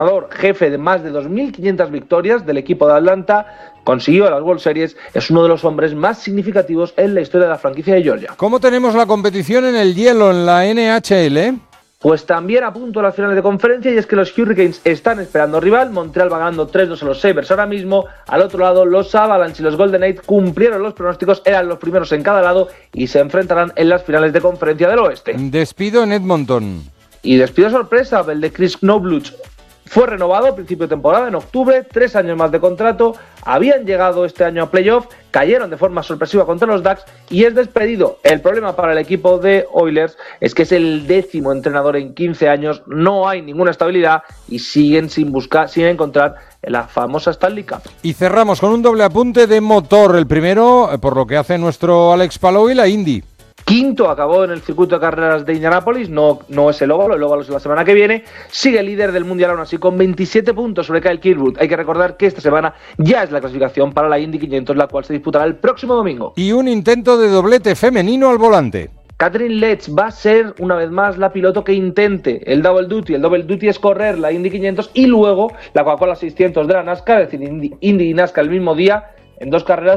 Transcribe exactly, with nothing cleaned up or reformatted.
jefe de más de dos mil quinientas victorias del equipo de Atlanta, consiguió las World Series, es uno de los hombres más significativos en la historia de la franquicia de Georgia. ¿Cómo tenemos la competición en el hielo, en la N H L? Pues también a punto de las finales de conferencia, y es que los Hurricanes están esperando rival. Montreal va ganando tres dos a los Sabres ahora mismo. Al otro lado, los Avalanche y los Golden Knights cumplieron los pronósticos, eran los primeros en cada lado y se enfrentarán en las finales de conferencia del oeste. Despido en Edmonton. Y despido sorpresa, el de Chris Knoblauch. Fue renovado a principio de temporada, en octubre, tres años más de contrato, habían llegado este año a playoff, cayeron de forma sorpresiva contra los Ducks y es despedido. El problema para el equipo de Oilers es que es el décimo entrenador en quince años, no hay ninguna estabilidad y siguen sin buscar, sin encontrar la famosa Stanley Cup. Y cerramos con un doble apunte de motor, el primero por lo que hace nuestro Alex Palou y la Indy. Quinto acabó en el circuito de carreras de Indianápolis, no, no es el óvalo, el óvalo es la semana que viene. Sigue líder del mundial aún así con veintisiete puntos sobre Kyle Kirkwood. Hay que recordar que esta semana ya es la clasificación para la Indy quinientos, la cual se disputará el próximo domingo. Y un intento de doblete femenino al volante. Catherine Letts va a ser una vez más la piloto que intente el double duty. El double duty es correr la Indy quinientos y luego la Coca-Cola seiscientos de la NASCAR, es decir, Indy, Indy y NASCAR el mismo día en dos carreras